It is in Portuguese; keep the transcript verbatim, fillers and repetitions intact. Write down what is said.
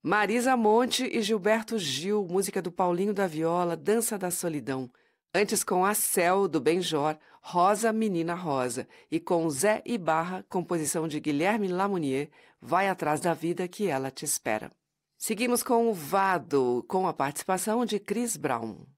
Marisa Monte e Gilberto Gil, música do Paulinho da Viola, Dança da Solidão. Antes com a Cel, do Benjor, Rosa, Menina Rosa. E com Zé Ibarra, composição de Guilherme Lamounier, Vai Atrás da Vida que Ela Te Espera. Seguimos com o Vado, com a participação de Chris Brown.